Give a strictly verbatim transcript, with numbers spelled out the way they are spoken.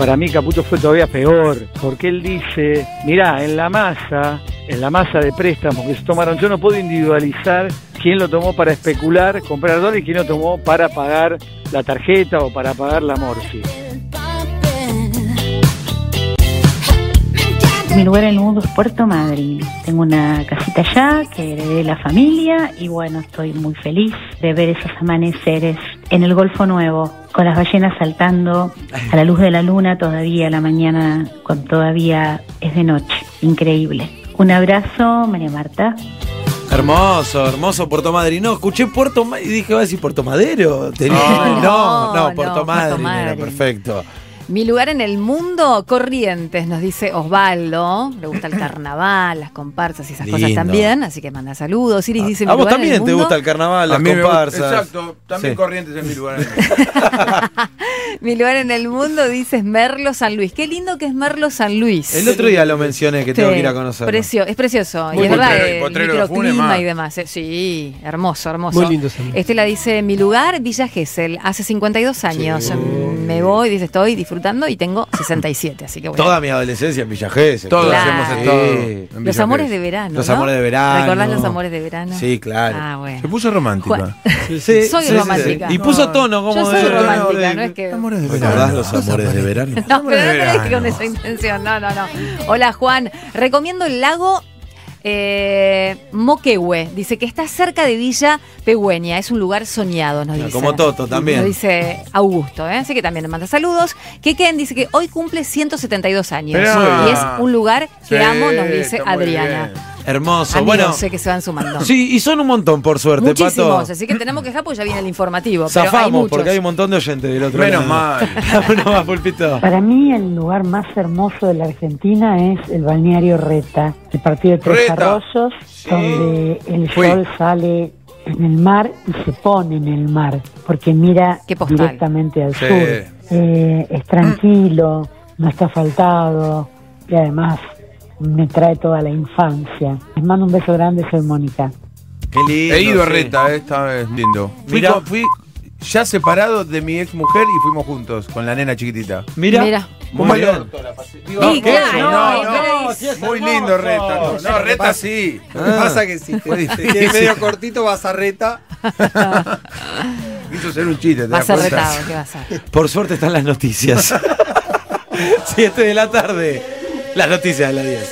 para mí Caputo fue todavía peor, porque él dice, mirá, en la masa, en la masa de préstamos que se tomaron, yo no puedo individualizar quién lo tomó para especular, comprar dólares y quién lo tomó para pagar la tarjeta o para pagar la morfi. Mi lugar en el mundo es Puerto Madryn. Tengo una casita allá que heredé de la familia y bueno, estoy muy feliz de ver esos amaneceres en el Golfo Nuevo, con las ballenas saltando a la luz de la luna todavía a la mañana, cuando todavía es de noche. Increíble. Un abrazo, María Marta. Hermoso, hermoso Puerto Madryn. No, escuché Puerto Madryn y dije, va a decir Puerto Madero. Tenía... No, no, no, Puerto no, Madryn, Puerto Madryn era perfecto. Mi lugar en el mundo, Corrientes, nos dice Osvaldo. Le gusta el carnaval, las comparsas y esas Lindo. cosas también. Así que manda saludos. Iris dice: A, mi a vos lugar en el también te mundo. gusta el carnaval, las A mí me gusta- comparsas. Exacto, también Sí. Corrientes es mi lugar. Mi lugar en el mundo, dice, es Merlo San Luis. Qué lindo que es Merlo San Luis. El otro día lo mencioné, que tengo Sí, que ir a conocerlo. precio- es precioso. Muy y es verdad, potrero- el potrero de Funes, microclima más. y demás. eh, Sí, hermoso, hermoso. Muy lindo San Luis. Estela dice, mi lugar, Villa Gesell. Hace cincuenta y dos años. Sí. Me voy, dice, estoy disfrutando y tengo sesenta y siete. Así que bueno. Toda mi adolescencia en Villa Gesell. Todos Claro. hemos estado. Sí. en Los Villa amores Gesell. de verano. Los ¿no? amores de verano. ¿Recordás los amores de verano? Sí, claro. Ah, Se bueno. puso romántica. Juan- Sí, Soy sí, romántica. sí. Y puso tono como Yo soy de- romántica, no es que... Amores de ¿Recordás verano. los amores de verano? No, pero no de te dejes verano. con esa intención. No, no, no. Hola, Juan. Recomiendo el lago eh, Moquehue. Dice que está cerca de Villa Pegüeña. Es un lugar soñado, nos Ah, dice. como Toto también. Nos dice Augusto, ¿eh? Así que también le manda saludos. Keken dice que hoy cumple ciento setenta y dos años. Pero- y es un lugar que Sí, amo, nos dice está muy Adriana. bien. Hermoso. Amigos, Bueno, sé que se van sumando. sí, y son un montón, por suerte, Muchísimos, Pato. así que tenemos que dejar porque ya viene el informativo. pero hay Zafamos, muchos. porque hay un montón de oyentes del otro Menos lado. mal. Uno más, Pulpito. Para mí el lugar más hermoso de la Argentina es el balneario Reta, el partido de Tres Reta. Arroyos, donde el Fui. sol sale en el mar y se pone en el mar, porque mira Qué postal. directamente al Sí. sur. Eh, es tranquilo, no está asfaltado y además me trae toda la infancia. Les mando un beso grande, soy Mónica. Qué lindo. He ido a sí. Reta, eh, esta vez lindo. Fui, Mirá. con- fui ya separado de mi ex mujer y fuimos juntos con la nena chiquitita. Mira. Mira. Muy bien. bien. Sí, claro, No, no, no, pero es- muy lindo Reta. No, no, Reta sí. Lo que pasa que si te, te quedes medio cortito vas a Reta. Quiso ser un chiste, ¿te Va a das ser cuenta? retado, ¿qué va a ser? Por suerte están las noticias. siete de la tarde. Las noticias de las diez.